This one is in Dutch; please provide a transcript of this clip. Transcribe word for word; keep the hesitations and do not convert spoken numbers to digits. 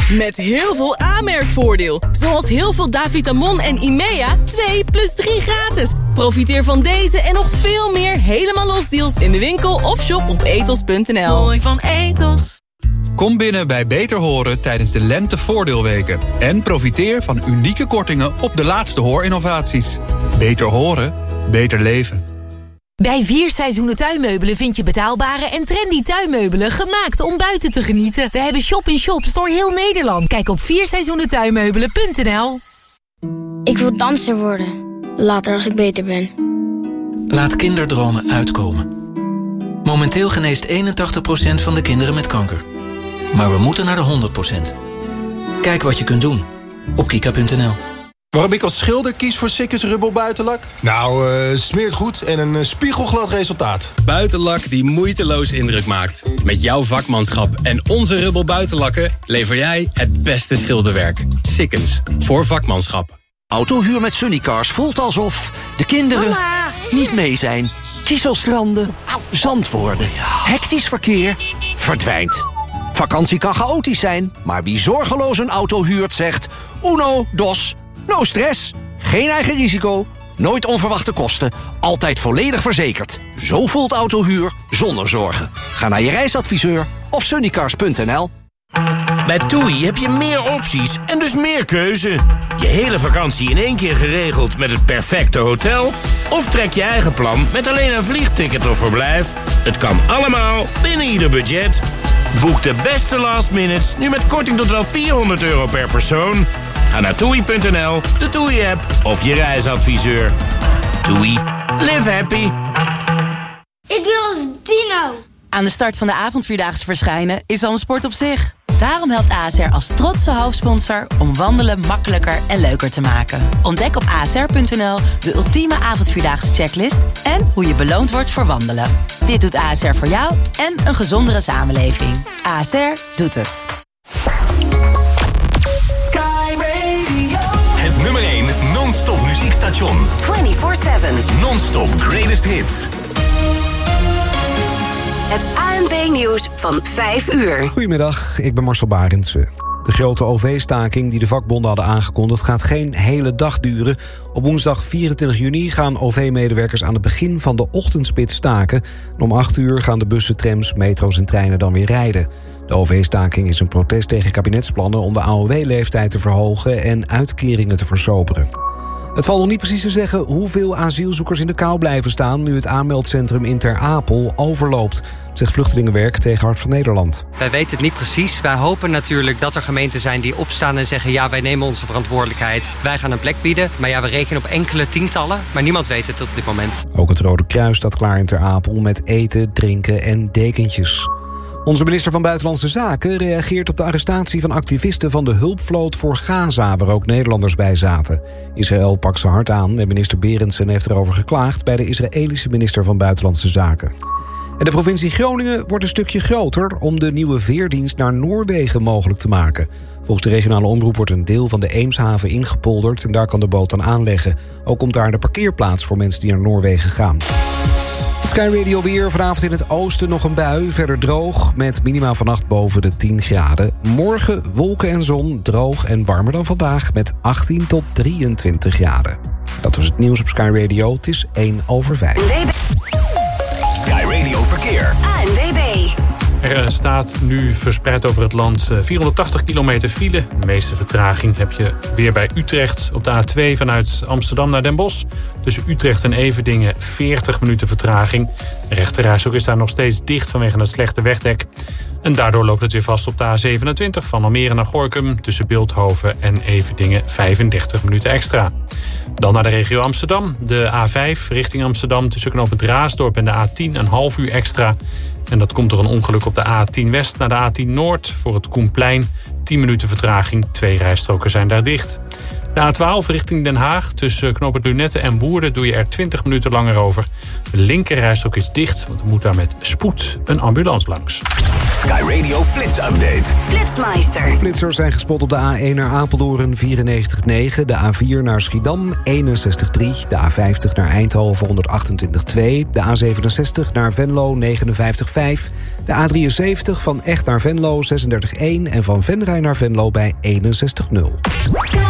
Met heel veel aanmerkvoordeel. Zoals heel veel Davitamon en Imea twee plus drie gratis. Profiteer van deze en nog veel meer helemaal los deals in de winkel of shop op etos punt n l. Mooi van Etos. Kom binnen bij Beter Horen tijdens de lentevoordeelweken. En profiteer van unieke kortingen op de laatste hoorinnovaties. Beter horen, beter leven. Bij Vier Seizoenen Tuinmeubelen vind je betaalbare en trendy tuinmeubelen gemaakt om buiten te genieten. We hebben shop-in-shops door heel Nederland. Kijk op vier seizoenen tuinmeubelen punt n l. Ik wil danser worden. Later als ik beter ben. Laat kinderdromen uitkomen. Momenteel geneest eenentachtig procent van de kinderen met kanker. Maar we moeten naar de honderd procent. Kijk wat je kunt doen op kika punt n l. Waarom ik als schilder kies voor Sikkes Rubbel Buitenlak? Nou, uh, smeert goed en een uh, spiegelglad resultaat. Buitenlak die moeiteloos indruk maakt. Met jouw vakmanschap en onze Rubbel Buitenlakken lever jij het beste schilderwerk. Sikkens, voor vakmanschap. Autohuur met Sunnycars voelt alsof de kinderen Mama. niet mee zijn. Kieselstranden, zand worden, hectisch verkeer, verdwijnt. Vakantie kan chaotisch zijn, maar wie zorgeloos een auto huurt zegt... Uno, dos, no stress, geen eigen risico, nooit onverwachte kosten, altijd volledig verzekerd. Zo voelt autohuur zonder zorgen. Ga naar je reisadviseur of sunnycars punt n l. Bij TUI heb je meer opties en dus meer keuze. Je hele vakantie in één keer geregeld met het perfecte hotel? Of trek je eigen plan met alleen een vliegticket of verblijf? Het kan allemaal binnen ieder budget. Boek de beste last minutes nu met korting tot wel vierhonderd euro per persoon. Ga naar toei punt n l, de TUI-app of je reisadviseur. TUI. Live happy. Ik wil als dino. Aan de start van de avondvierdaagse verschijnen is al een sport op zich. Daarom helpt A S R als trotse hoofdsponsor om wandelen makkelijker en leuker te maken. Ontdek op a s r punt n l de ultieme avondvierdaagse checklist en hoe je beloond wordt voor wandelen. Dit doet A S R voor jou en een gezondere samenleving. A S R doet het. Sky Radio. Het nummer één non-stop muziekstation. vierentwintig zeven. Non-stop greatest hits. Het A N B-nieuws van vijf uur. Goedemiddag, ik ben Marcel Barendse. De grote O V-staking die de vakbonden hadden aangekondigd gaat geen hele dag duren. Op woensdag vierentwintig juni gaan O V-medewerkers aan het begin van de ochtendspits staken. En om acht uur gaan de bussen, trams, metro's en treinen dan weer rijden. De O V-staking is een protest tegen kabinetsplannen om de A O W-leeftijd te verhogen en uitkeringen te versoberen. Het valt nog niet precies te zeggen hoeveel asielzoekers in de kou blijven staan nu het aanmeldcentrum in Ter Apel overloopt, zegt Vluchtelingenwerk tegen Hart van Nederland. Wij weten het niet precies. Wij hopen natuurlijk dat er gemeenten zijn die opstaan en zeggen... ja, wij nemen onze verantwoordelijkheid, wij gaan een plek bieden. Maar ja, we rekenen op enkele tientallen, maar niemand weet het op dit moment. Ook het Rode Kruis staat klaar in Ter Apel met eten, drinken en dekentjes. Onze minister van Buitenlandse Zaken reageert op de arrestatie van activisten van de hulpvloot voor Gaza, waar ook Nederlanders bij zaten. Israël pakt ze hard aan en minister Berendsen heeft erover geklaagd bij de Israëlische minister van Buitenlandse Zaken. En de provincie Groningen wordt een stukje groter om de nieuwe veerdienst naar Noorwegen mogelijk te maken. Volgens de regionale omroep wordt een deel van de Eemshaven ingepolderd en daar kan de boot dan aanleggen. Ook komt daar de parkeerplaats voor mensen die naar Noorwegen gaan. Sky Radio weer. Vanavond in het oosten nog een bui. Verder droog met minima vannacht boven de tien graden. Morgen wolken en zon. Droog en warmer dan vandaag met achttien tot drieëntwintig graden. Dat was het nieuws op Sky Radio. Het is één over vijf. Sky Radio Verkeer. A N W B. Er staat nu verspreid over het land vierhonderdtachtig kilometer file. De meeste vertraging heb je weer bij Utrecht op de A twee vanuit Amsterdam naar Den Bosch. Tussen Utrecht en Everdingen veertig minuten vertraging. De rechterrijstrook is daar nog steeds dicht vanwege het slechte wegdek. En daardoor loopt het weer vast op de A zevenentwintig van Almere naar Gorinchem. Tussen Bilthoven en Everdingen vijfendertig minuten extra. Dan naar de regio Amsterdam. De A vijf richting Amsterdam tussen knooppunt Raasdorp en de A tien een half uur extra. En dat komt door een ongeluk op de A tien West naar de A tien Noord voor het Koenplein. tien minuten vertraging, twee rijstroken zijn daar dicht. De A twaalf richting Den Haag tussen knooppunt Lunette en Woerden doe je er twintig minuten langer over. De linker rijstrook is dicht, want er moet daar met spoed een ambulance langs. Sky Radio Flits Update. Flitsmeister. Flitsers zijn gespot op de A één naar Apeldoorn vierennegentig komma negen... de A vier naar Schiedam eenenzestig komma drie... de A vijftig naar Eindhoven honderdachtentwintig komma twee... de A zevenenzestig naar Venlo negenenvijftig komma vijf... de A drieënzeventig van Echt naar Venlo zesendertig komma één... en van Venray naar Venlo bij eenenzestig komma nul.